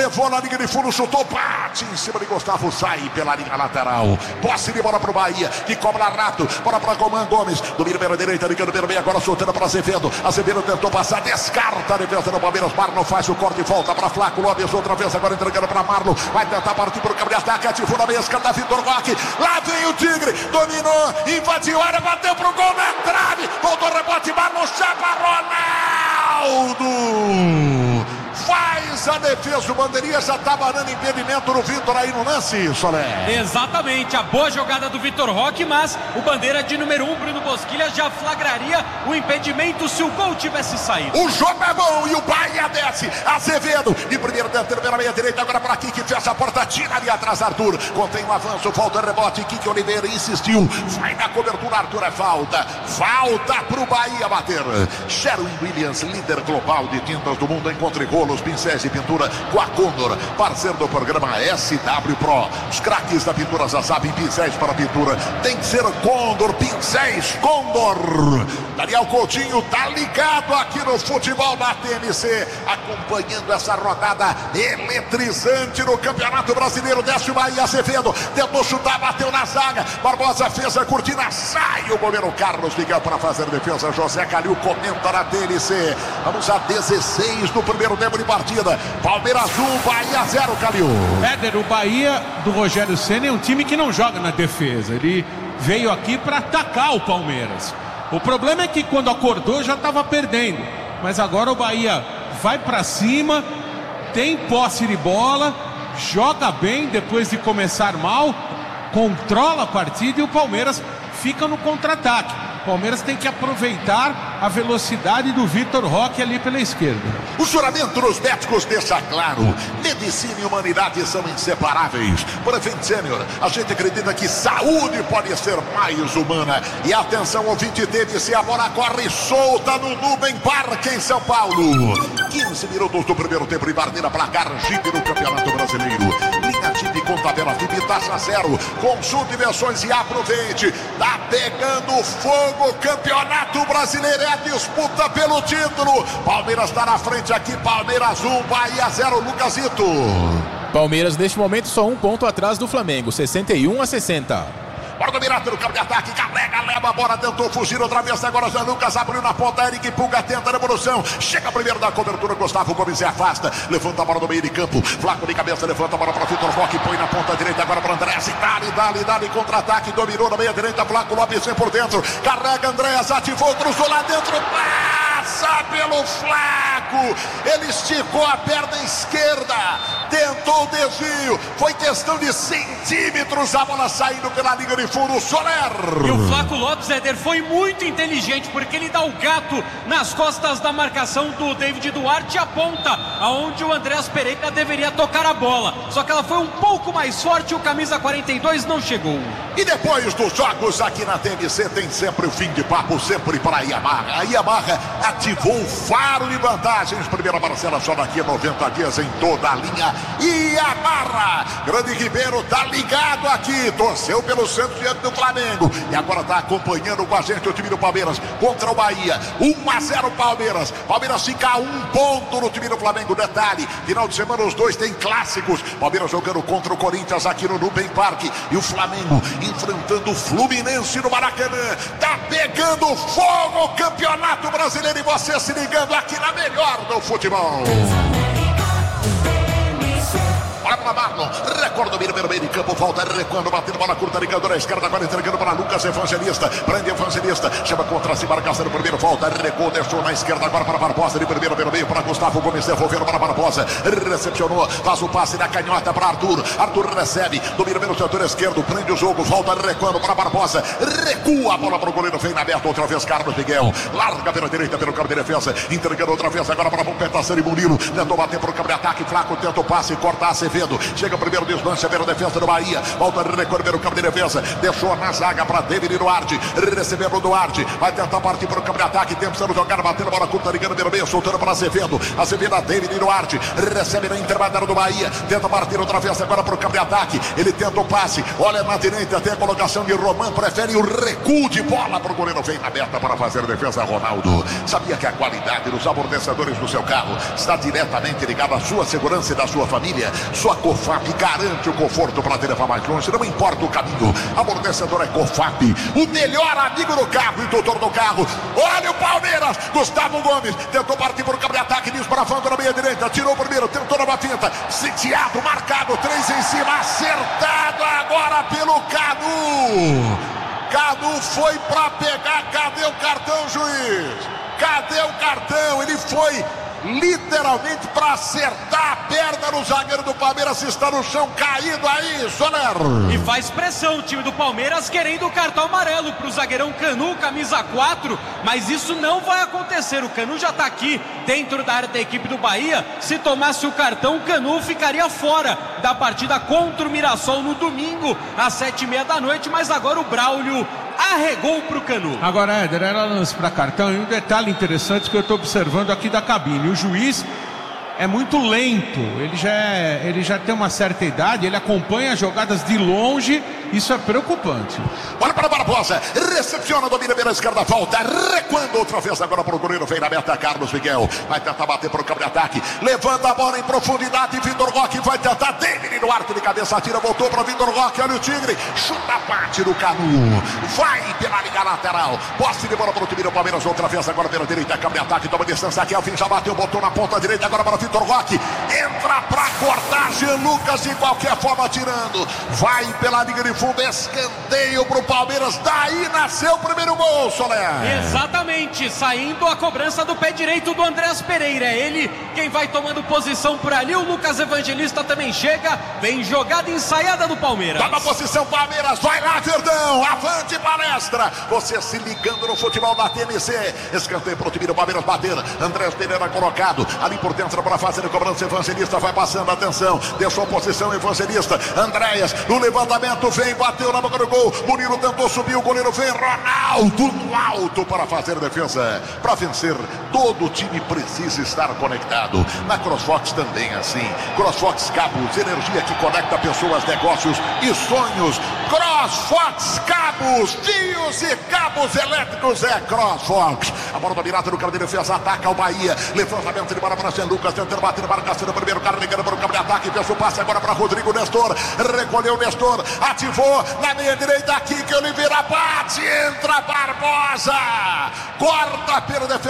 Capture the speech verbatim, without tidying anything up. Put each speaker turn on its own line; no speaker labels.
Levou na linha de fundo, chutou, bate em cima de Gustavo, sai pela linha lateral. Posse de bola pro Bahia, que cobra Rato, bola para Coman Gomes, domina pela direita, ligando pelo meio, agora soltando para Azevedo. Azevedo tentou passar, descarta a defesa do Palmeiras. Marlon faz o corte e volta para Flaco Lopes, outra vez agora entregando para Marlon. Vai tentar partir para o campo de ataque, ativou na meia esquerda, Vitor Roque. Lá vem o Tigre, dominou, invadiu a área, bateu pro gol na trave. Voltou o rebote, Marlon chapa, Ronaldo. Faz a defesa, o bandeirinha já estava dando impedimento no Vitor aí no lance, Solé.
Exatamente, a boa jogada do Vitor Roque, mas o bandeira de número um, Bruno Bosquilha, já flagraria o impedimento se o gol tivesse saído.
O jogo é bom e o Bahia desce. Azevedo, de primeiro tentando pela meia direita, agora para Kiki, fecha a porta, tira ali atrás Arthur. Contém um avanço, falta rebote, Kiki Oliveira insistiu. Vai na cobertura, Arthur, é falta. Falta pro Bahia bater. Sherwin Williams, líder global de tintas do mundo, encontre rolos, pincéis e pintura com a Condor, parceiro do programa S W Pro. Os craques da pintura já sabem, pincéis para pintura tem que ser Condor, pincéis Condor. Daniel Coutinho tá ligado aqui no futebol da T M C, acompanhando essa rodada eletrizante no Campeonato Brasileiro. Desce o Bahia, Azevedo tentou chutar, bateu na zaga, Barbosa fez a cortina, sai o goleiro Carlos Miguel para fazer defesa. José Calil comenta na T M C. Vamos a dezesseis do primeiro tempo de partida. Palmeiras um, Bahia zero, Calil.
Éder, o Bahia do Rogério Ceni é um time que não joga na defesa. Ele veio aqui para atacar o Palmeiras. O problema é que quando acordou já estava perdendo. Mas agora o Bahia vai para cima, tem posse de bola, joga bem depois de começar mal, controla a partida e o Palmeiras fica no contra-ataque. O Palmeiras tem que aproveitar a velocidade do Vitor Roque ali pela esquerda.
O juramento dos médicos deixa claro: medicina e humanidade são inseparáveis. Prevent Senior, a gente acredita que saúde pode ser mais humana. E atenção, ouvinte, teve se a bola corre solta no Nubem Parque em São Paulo. quinze minutos do primeiro tempo e Barneira, placar Jeep no Campeonato Brasileiro. Linha Jeep com tabela F I P, taxa zero. Consulte versões e aproveite. Tá pegando fogo o Campeonato Brasileiro, é a disputa pelo título. Palmeiras está na frente aqui, Palmeiras um, Bahia zero, Lucasito.
Palmeiras neste momento só um ponto atrás do Flamengo, sessenta e um a sessenta.
Bora dominar pelo campo de ataque, carrega, leva a bola, tentou fugir outra vez, agora Jean Lucas abriu na ponta, Eric Pulga tenta a revolução, chega primeiro da cobertura, Gustavo Gomes se afasta, levanta a bola no meio de campo, Flaco de cabeça, levanta a bola para Vitor Roque, põe na ponta direita, agora para Andrés, dali, dali, dali, contra-ataque, dominou na meia direita, Flaco Lopes vem por dentro, carrega Andrés, ativou, cruzou lá dentro, passa pelo Flaco, ele esticou a perna esquerda, tentou o desvio, foi questão de centímetros, a bola saindo pela linha de fundo, Soler.
E o Flaco Lopes, Éder, foi muito inteligente, porque ele dá o gato nas costas da marcação do David Duarte e aponta aonde o Andrés Pereira deveria tocar a bola, só que ela foi um pouco mais forte e o camisa quarenta e dois não chegou.
E depois dos jogos aqui na T M C tem sempre o fim de papo, sempre para a Yamaha. A Yamaha ativou o faro de vantagens, primeira parcela só daqui a noventa dias em toda a linha. Yamaha, Grande Ribeiro tá ligado aqui, torceu pelo Santos diante do Flamengo e agora tá acompanhando com a gente o time do Palmeiras contra o Bahia. um a zero Palmeiras, Palmeiras fica a um ponto no time do Flamengo. Detalhe, final de semana os dois têm clássicos, Palmeiras jogando contra o Corinthians aqui no Nubem Parque e o Flamengo enfrentando o Fluminense no Maracanã. Tá pegando fogo o Campeonato Brasileiro e você se ligando aqui na melhor do futebol. Olha para Marlon, recorde do meio de campo, volta recuando, batendo bola curta, ligando na esquerda, agora entregando para Lucas Evangelista, prende Evangelista, chama contra si, marcação no primeiro, volta, recuou, deixou na esquerda, agora para Barbosa, de primeiro pelo meio, para Gustavo Gomes, devolvendo para Barbosa, recepcionou, faz o passe da canhota para Arthur, Arthur recebe, domina pelo setor esquerdo, prende o jogo, volta recuando para Barbosa, recua a bola para o goleiro, vem na aberta, outra vez Carlos Miguel, larga pela direita, pelo campo de defesa, entregando outra vez, agora para a Pompeta, e Murilo, tentou bater para o campo de ataque, Flaco, tenta o passe, corta Acevedo, chega o primeiro desmanche, a primeira defesa do Bahia, volta a recorrer o campo de defesa, deixou na zaga para David Duarte, recebendo o Duarte, vai tentar partir para o campo de ataque, tentando jogar, batendo a bola curta, ligando pelo meio, soltando para Azevedo, Azevedo a David Duarte, recebe na intermediária do Bahia, tenta partir outra vez agora para o campo de ataque, ele tenta o passe, olha na direita, tem a colocação de Roman, prefere o recuo de bola para o goleiro, vem na meta para fazer a defesa, Ronaldo. Sabia que a qualidade dos amortecedores do seu carro está diretamente ligada à sua segurança e da sua família? Sua Cofap garante o conforto para te levar mais longe, não importa o caminho. Amortecedor é Cofap, o melhor amigo do carro e tutor do carro. Olha o Palmeiras, Gustavo Gomes tentou partir por campo de ataque, desbravando na meia direita, tirou o primeiro, tentou numa finta, sitiado, marcado, três em cima, acertado agora pelo Canu. Canu foi para pegar, cadê o cartão, juiz? Cadê o cartão? Ele foi literalmente para acertar a perna no zagueiro do Palmeiras, está no chão caído aí, Soler.
E faz pressão o time do Palmeiras querendo o cartão amarelo para o zagueirão Canu, camisa quatro, mas isso não vai acontecer. O Canu já está aqui dentro da área da equipe do Bahia. Se tomasse o cartão, o Canu ficaria fora da partida contra o Mirassol no domingo às sete e meia da noite, mas agora o Braulio arregou pro Canu.
Agora, Éder, era lance para cartão, e um detalhe interessante que eu estou observando aqui da cabine, o juiz é muito lento, ele já, é, ele já tem uma certa idade, ele acompanha as jogadas de longe, isso é preocupante.
Olha para Barbosa, recepciona, domina pela esquerda, volta, recuando outra vez agora para o goleiro, vem na meta, Carlos Miguel, vai tentar bater para o campo de ataque, levanta a bola em profundidade, Vitor Roque vai tentar, David no arco de cabeça, atira, voltou para Vitor Roque, olha o Tigre, chuta, bate no Canu, vai pela liga lateral, posse de bola para o time do Palmeiras, outra vez agora pela direita, campo de ataque, toma distância aqui, ao fim já bateu, botou na ponta direita, agora para Vitor Roque, entra para cortar, Jean Lucas de qualquer forma tirando, vai pela liga de fundo, escanteio pro Palmeiras, daí nasceu o primeiro gol, Soler.
Exatamente, saindo a cobrança do pé direito do Andrés Pereira, é ele quem vai tomando posição por ali, o Lucas Evangelista também chega, vem jogada ensaiada do Palmeiras.
Toma posição Palmeiras, vai lá Verdão, avante palestra, você se ligando no futebol da T M C, escanteio pro time do Palmeiras bater, Andrés Pereira colocado, ali por dentro para fazer a cobrança, Evangelista vai passando, atenção, deixou posição Evangelista, Andréas, no levantamento vem, bateu na boca do gol, Murilo tentou subir, o goleiro vem, Ronaldo no alto para fazer a defesa, para vencer, todo time precisa estar conectado, na CrossFox também assim, CrossFox Cabos, energia que conecta pessoas, negócios e sonhos, CrossFox Cabos, fios e cabos elétricos é CrossFox, a bola dominada no campo de defesa, ataca o Bahia, levantamento de bola para Jean Lucas, tentando bater, marcação do primeiro cara, ligando para o campo de ataque, fez o passe agora para Rodrigo Nestor, recolheu o Nestor, ativou na meia direita aqui que Oliveira bate, entra Barbosa, corta pela defesa.